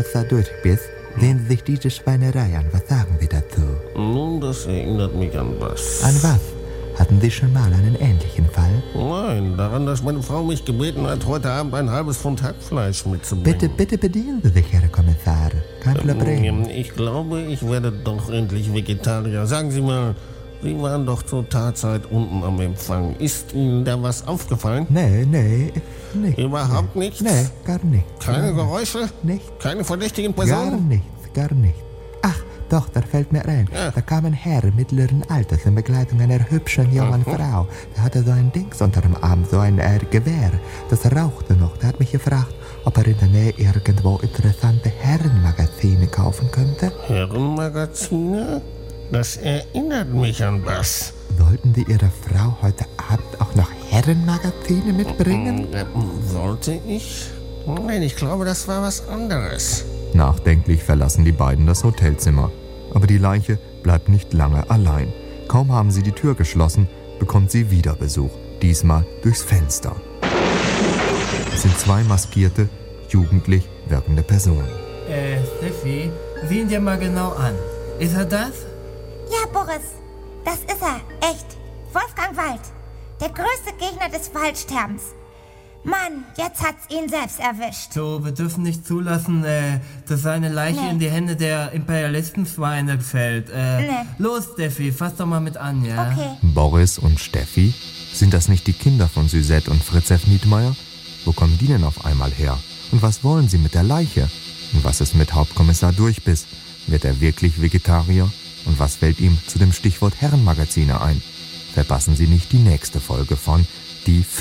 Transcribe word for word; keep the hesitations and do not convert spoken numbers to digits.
Kommissar Durchbiss, sehen Sie sich diese Schweinerei an. Was sagen Sie dazu? Nun, das erinnert mich an was. An was? Hatten Sie schon mal einen ähnlichen Fall? Nein, daran, dass meine Frau mich gebeten hat, heute Abend ein halbes Pfund Hackfleisch mitzubringen. Bitte, bitte bedienen Sie sich, Herr Kommissar. Kein Problem. Ähm, ich glaube, ich werde doch endlich Vegetarier. Sagen Sie mal, Sie waren doch zur Tatzeit unten am Empfang. Ist Ihnen da was aufgefallen? Nee, nee, nicht. Überhaupt nee. nichts? Nee, gar nichts. Keine gar Geräusche? Nicht. Keine verdächtigen Gar Personen? nichts, gar nichts. Ach, doch, da fällt mir ein. Ja. Da kam ein Herr mittleren Alters in Begleitung einer hübschen jungen Mhm. Frau. Der hatte so ein Dings unter dem Arm, so ein äh, Gewehr. Das rauchte noch. Der hat mich gefragt, ob er in der Nähe irgendwo interessante Herrenmagazine kaufen könnte. Herrenmagazine? Das erinnert mich an was. Sollten Sie Ihrer Frau heute Abend auch noch Herrenmagazine mitbringen? Äh, Sollte ich? Nein, ich glaube, das war was anderes. Nachdenklich verlassen die beiden das Hotelzimmer. Aber die Leiche bleibt nicht lange allein. Kaum haben sie die Tür geschlossen, bekommt sie wieder Besuch. Diesmal durchs Fenster. Es sind zwei maskierte, jugendlich wirkende Personen. Äh, Steffi, sieh ihn dir mal genau an. Ist er das? Ja, Boris, das ist er, echt. Wolfgang Wald, der größte Gegner des Waldsterbens. Mann, jetzt hat's ihn selbst erwischt. So, wir dürfen nicht zulassen, äh, dass seine Leiche Nee. in die Hände der Imperialistenschweine fällt. Äh, Nee. Los, Steffi, fass doch mal mit an, ja? Okay. Boris und Steffi? Sind das nicht die Kinder von Suzette und Fritzef Niedmeyer? Wo kommen die denn auf einmal her? Und was wollen sie mit der Leiche? Und was ist mit Hauptkommissar Durchbiss? Wird er wirklich Vegetarier? Und was fällt ihm zu dem Stichwort Herrenmagazine ein? Verpassen Sie nicht die nächste Folge von Die